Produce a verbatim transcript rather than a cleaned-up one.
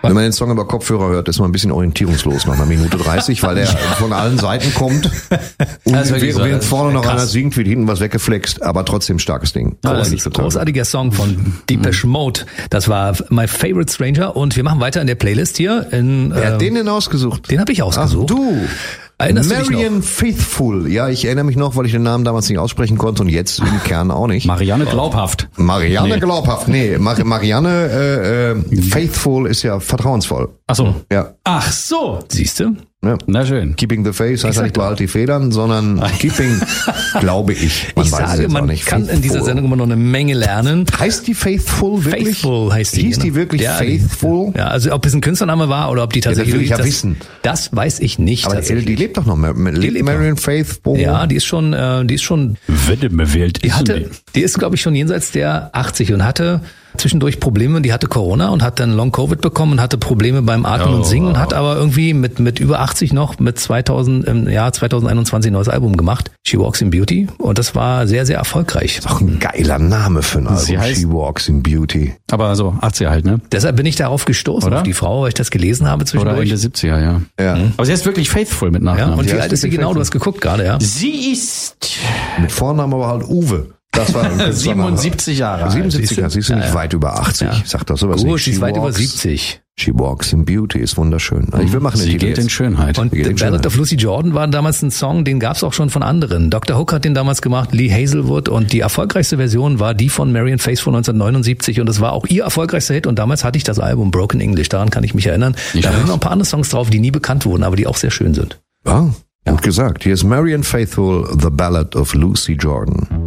Wenn man den Song über Kopfhörer hört, ist man ein bisschen orientierungslos nach einer Minute dreißig, weil der von allen Seiten kommt. Und während so, während vorne noch krass. Einer singt, wird hinten was weggeflext, aber trotzdem starkes Ding. Ja, das ist ein großartiger Song von Depeche Mode. Das war My Favorite Stranger und wir machen weiter in der Playlist hier. In, Wer hat ähm, den denn ausgesucht? Den habe ich ausgesucht. Ach, du! Erinnerst Marianne Faithfull. Ja, ich erinnere mich noch, weil ich den Namen damals nicht aussprechen konnte und jetzt im Kern auch nicht. Marianne Glaubhaft. Marianne nee. Glaubhaft. Nee, Mar- Marianne äh, äh, Faithful ist ja vertrauensvoll. Ach so. Ja. Ach so. Siehste? Ja. Na schön. Keeping the Faith heißt ja nicht behalt die Federn, sondern Keeping, glaube ich. Man ich weiß sage, man nicht. kann Faithful. In dieser Sendung immer noch eine Menge lernen. Heißt die Faithful wirklich? Faithful heißt die. Hieß die genau. wirklich ja, Faithful? Ja, also ob es ein Künstlername war oder ob die tatsächlich... Ja, das will ich ja das, wissen. Das weiß ich nicht. Aber die, die lebt doch noch. Die lebt Marianne Faithfull. Ja, die ist schon... Äh, die ist schon Wenn man wählt, die, hatte, die ist, glaube ich, schon jenseits der achtzig und hatte zwischendurch Probleme. Die hatte Corona und hat dann Long-Covid bekommen und hatte Probleme beim Atmen oh, und Singen und hat aber irgendwie mit mit über achtzig noch mit zweitausend im Jahr zwanzig einundzwanzig ein neues Album gemacht. She Walks in Beauty. Und das war sehr, sehr erfolgreich. Ist auch ein geiler Name für ein Album. Sie heißt, She Walks in Beauty. Aber so achtziger halt, ne? Deshalb bin ich darauf gestoßen, oder? Auf die Frau, weil ich das gelesen habe zwischendurch. Oder Ende siebziger, ja. ja. Mhm. Aber sie ist wirklich Faithful mit Nachnamen. Ja, und die wie alt ist sie genau? Du hast geguckt gerade, ja. Sie ist... Mit Vornamen aber halt Uwe. Das war siebenundsiebzig Jahre alt. siebenundsiebzig, sie ist ja nicht ja, ja. weit über achtzig. Ja. Sag doch sowas oh, nicht. sie ist weit über siebzig. She Walks in Beauty ist wunderschön. Ich will machen Sie geht jetzt. in Schönheit. Und The Ballad of Lucy Jordan war damals ein Song, den gab es auch schon von anderen. Doktor Hook hat den damals gemacht, Lee Hazelwood. Und die erfolgreichste Version war die von Marianne Faithfull neunzehnhundertneunundsiebzig. Und das war auch ihr erfolgreichster Hit. Und damals hatte ich das Album Broken English. Daran kann ich mich erinnern. Ich da sind noch ein paar andere Songs drauf, die nie bekannt wurden, aber die auch sehr schön sind. Ah, gut gesagt. Hier ist Marianne Faithfull, The Ballad of Lucy Jordan.